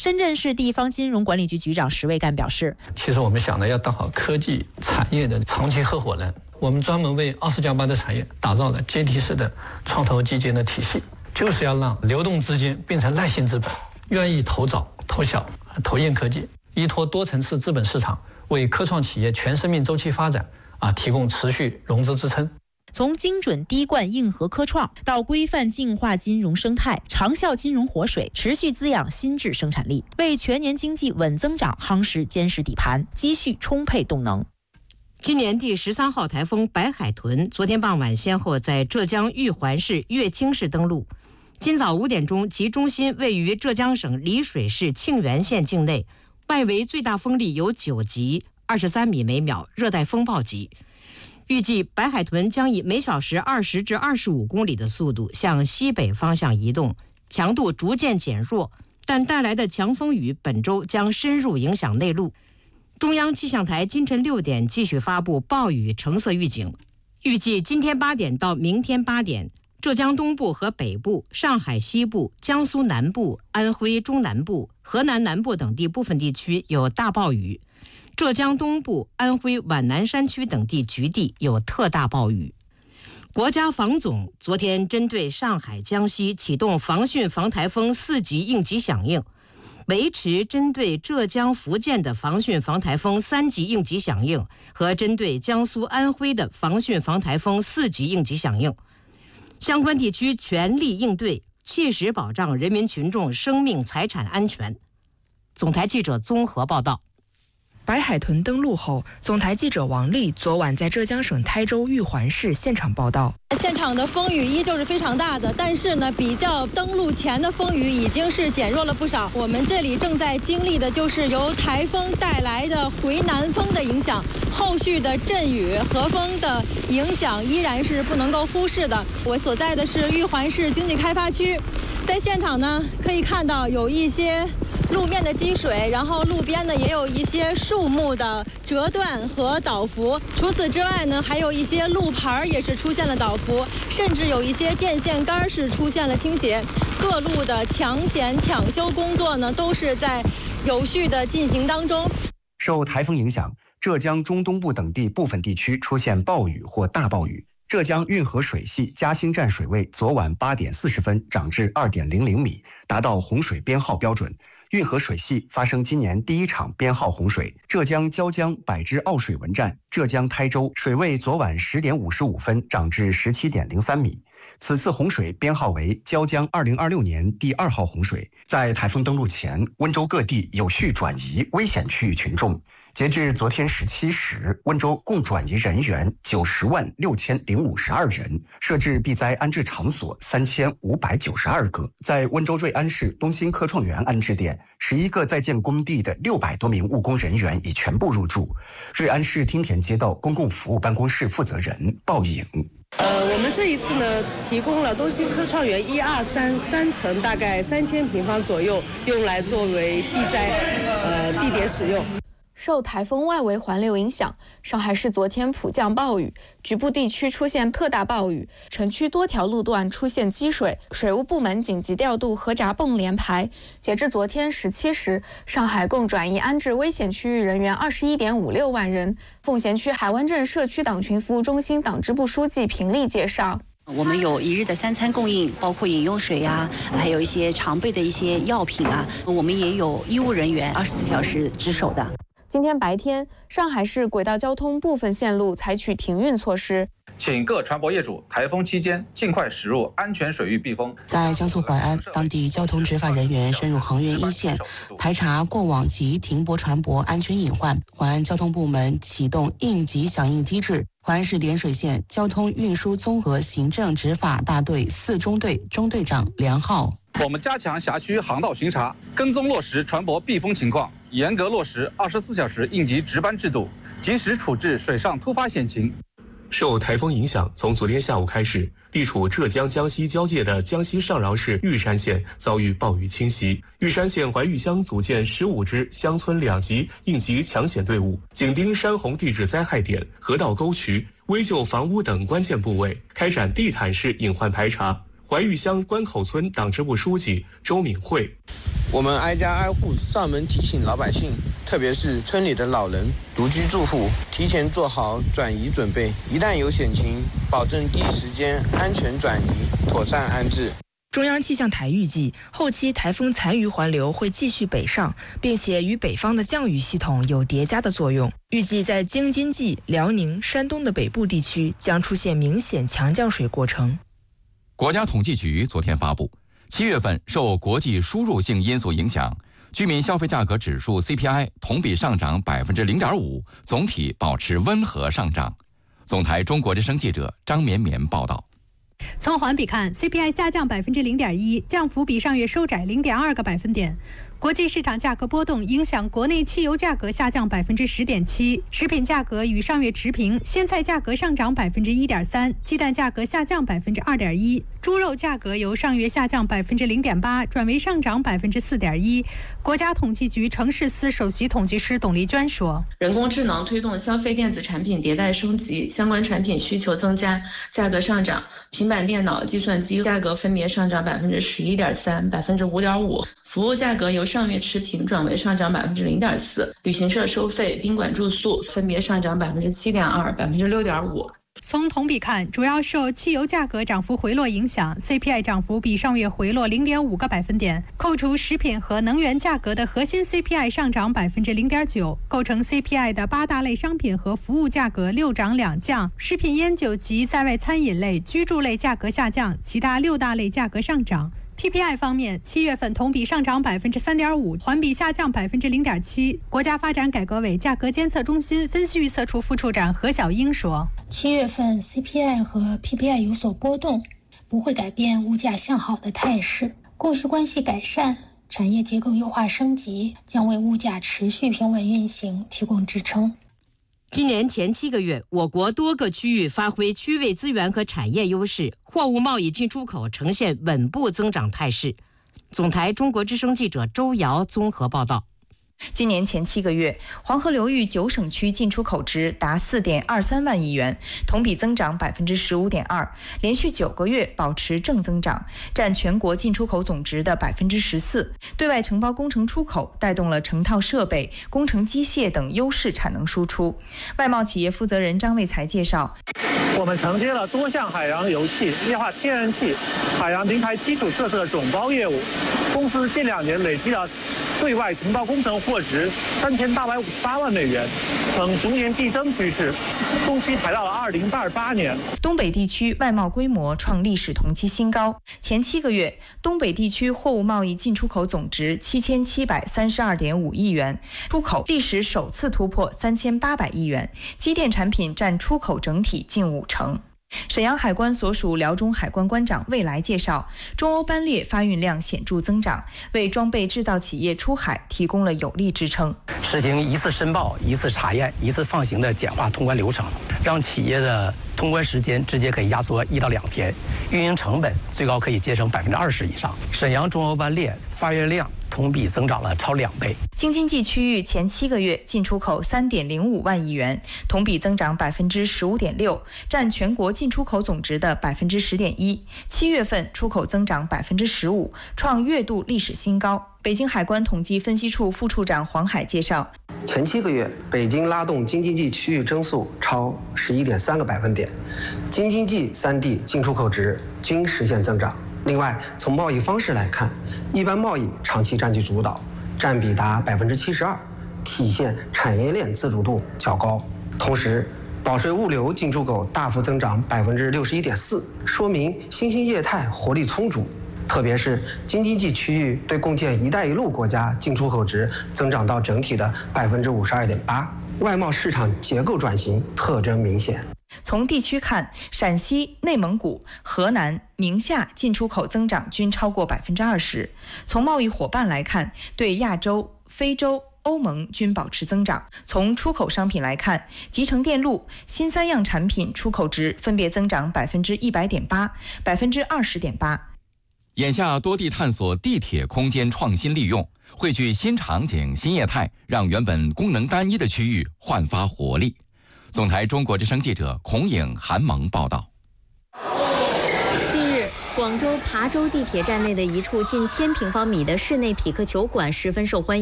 深圳市地方金融管理局局长石卫干表示， 其实我们想的要当好科技产业的长期合伙人，我们专门为20+8的产业打造了阶梯式的创投基金的体系，就是要让流动资金变成耐性资本，愿意投早、投小、投硬科技，依托多层次资本市场，为科创企业全生命周期发展提供持续融资支撑。 从精准滴灌硬核科创到规范净化金融生态，长效金融活水持续滋养新质生产力，为全年经济稳增长夯实坚实底盘，积蓄充沛动能。 今年第13号台风白海豚昨天傍晚先后在浙江玉环市、乐清市登陆。今早5点钟，其中心位于浙江省丽水市庆元县境内，外围最大风力有9级，23米每秒，热带风暴级。预计白海豚将以每小时20至25公里的速度向西北方向移动，强度逐渐减弱，但带来的强风雨本周将深入影响内陆。中央气象台今晨6点继续发布暴雨橙色预警，预计今天8点到明天8点，浙江东部和北部、上海西部、江苏南部、安徽中南部、河南南部等地部分地区有大暴雨，浙江东部、安徽皖南山区等地局地有特大暴雨。国家防总昨天针对上海、江西启动防汛防台风4级应急响应，维持针对浙江、福建的防汛防台风3级应急响应和针对江苏、安徽的防汛防台风4级应急响应。相关地区全力应对，切实保障人民群众生命财产安全。总台记者综合报道。 白海豚登陆后，总台记者王丽昨晚在浙江省台州玉环市现场报道。 现场的风雨依旧是非常大的，但是呢，比较登陆前的风雨已经是减弱了不少。我们这里正在经历的就是由台风带来的回南风的影响，后续的阵雨和风的影响依然是不能够忽视的。我所在的是玉环市经济开发区，在现场呢可以看到有一些路面的积水，然后路边呢也有一些树木的折断和倒伏。除此之外呢，还有一些路牌也是出现了倒伏，甚至有一些电线杆是出现了倾斜。各路的抢险抢修工作呢都是在有序的进行当中。 受台风影响，浙江中东部等地部分地区出现暴雨或大暴雨。浙江运河水系嘉兴站水位昨晚8点40分涨至2.00米，达到洪水编号标准。运河水系发生今年第1场编号洪水。浙江椒江百之奥水文站浙江台州水位昨晚10点55分涨至17.03米。此次洪水编号为椒江2026年第2号洪水。在台风登陆前，温州各地有序转移危险区域群众。截至昨天17时，温州共转移人员906052人，设置避灾安置场所3592个。在温州瑞安市东兴科创园安置点，11个在建工地的600多名务工人员已全部入住。瑞安市汀田街道公共服务办公室负责人鲍颖。 我们这一次呢，提供了东兴科创园1、2、3层，大概3000平方左右，用来作为避灾地点使用。 受台风外围环流影响，上海市昨天普降暴雨，局部地区出现特大暴雨，城区多条路段出现积水，水务部门紧急调度河闸泵连排。截至昨天17时，上海共转移安置危险区域人员21.56万人。奉贤区海湾镇社区党群服务中心党支部书记平丽介绍。 我们有1日的3餐供应，包括饮用水呀，还有一些常备的一些药品啊。我们也有医务人员24小时值守的。 今天白天，上海市轨道交通部分线路采取停运措施， 请各船舶业主台风期间尽快驶入安全水域避风。 在江苏淮安，当地交通执法人员深入航运一线，排查过往及停泊船舶安全隐患。淮安交通部门启动应急响应机制。淮安市涟水县交通运输综合行政执法大队4中队中队长梁浩。 我们加强辖区航道巡查，跟踪落实船舶避风情况，严格落实24小时应急值班制度，及时处置水上突发险情。 受台风影响，从昨天下午开始，地处浙江、江西交界的江西上饶市玉山县遭遇暴雨侵袭。玉山县怀玉乡组建15支乡村2级应急抢险队伍，紧盯山洪地质灾害点、河道沟渠、危旧房屋等关键部位，开展地毯式隐患排查。怀玉乡关口村党支部书记周敏慧： 我们挨家挨户上门提醒老百姓，特别是村里的老人、独居住户，提前做好转移准备，一旦有险情，保证第一时间安全转移，妥善安置。 中央气象台预计，后期台风残余环流会继续北上，并且与北方的降雨系统有叠加的作用。预计在京津冀、辽宁、山东的北部地区将出现明显强降水过程。 国家统计局昨天发布，7月份受国际输入性因素影响，居民消费价格指数 CPI 同比上涨0.5%，总体保持温和上涨。总台中国之声记者张绵绵报道。 从环比看 ，CPI 下降0.1%，降幅比上月收窄0.2个百分点。国际市场价格波动影响国内汽油价格下降10.7%，食品价格与上月持平，鲜菜价格上涨1.3%，鸡蛋价格下降2.1%，猪肉价格由上月下降0.8%转为上涨4.1%。国家统计局城市司首席统计师董丽娟说：“ 人工智能推动消费电子产品迭代升级，相关产品需求增加，价格上涨。平板电脑、计算机价格分别上涨11.3%、5.5%，服务价格由上月持平转为上涨0.4%，旅行社收费、宾馆住宿分别上涨7.2%、6.5%。” 从同比看，主要受汽油价格涨幅回落影响 ，CPI 涨幅比上月回落0.5个百分点。扣除食品和能源价格的核心 CPI 上涨0.9%，构成 CPI 的8大类商品和服务价格6涨2降，食品烟酒及在外餐饮类、居住类价格下降，其他6大类价格上涨。PPI 方面，7月份同比上涨3.5%，环比下降0.7%。国家发展改革委价格监测中心分析预测处副处长何小英说 ：“7月份 CPI 和 PPI 有所波动，不会改变物价向好的态势。供需关系改善、产业结构优化升级，将为物价持续平稳运行提供支撑。” 今年前7个月，我国多个区域发挥区位资源和产业优势，货物贸易进出口呈现稳步增长态势。总台中国之声记者周瑶综合报道。 今年前7个月，黄河流域9省区进出口值达4.23万亿元，同比增长15.2%，连续9个月保持正增长，占全国进出口总值的14%。对外承包工程出口带动了成套设备、工程机械等优势产能输出。外贸企业负责人张卫才介绍， 我们承接了多项海洋油气、液化天然气、海洋平台基础设施的总包业务。公司近2年累计了对外承包工程货值3858万美元，呈逐年递增趋势，中期排到了2028年。 东北地区外贸规模创历史同期新高，前7个月，东北地区货物贸易进出口总值7732.5亿元，出口历史首次突破3800亿元，机电产品占出口整体近5成。沈阳海关所属辽中海关关长魏来介绍，中欧班列发运量显著增长，为装备制造企业出海提供了有力支撑。 实行一次申报、一次查验、一次放行的简化通关流程，让企业的通关时间直接可以压缩1到2天，运营成本最高可以节省20%以上。沈阳中欧班列发运量同比增长了超2倍。 京津冀区域前7个月进出口3.05万亿元，同比增长15.6%，占全国进出口总值的10.1%。7月份出口增长15%，创月度历史新高。北京海关统计分析处副处长黄海介绍， 前7个月，北京拉动京津冀区域增速超11.3个百分点，京津冀3地进出口值均实现增长。另外，从贸易方式来看，一般贸易长期占据主导，占比达72%，体现产业链自主度较高。同时，保税物流进出口大幅增长61.4%，说明新兴业态活力充足。特别是京津冀区域对共建“一带一路”国家进出口值增长到整体的52.8%，外贸市场结构转型特征明显。 从地区看，陕西、内蒙古、河南、宁夏进出口增长均超过20%。从贸易伙伴来看，对亚洲、非洲、欧盟均保持增长。从出口商品来看，集成电路、新3样产品出口值分别增长100.8%、20.8%。 眼下多地探索地铁空间创新利用，汇聚新场景、新业态，让原本功能单一的区域焕发活力。总台中国之声记者孔颖、韩萌报道。 近日，广广州琶洲地铁站内的一处近1000平方米的室内匹克球馆十分受欢迎。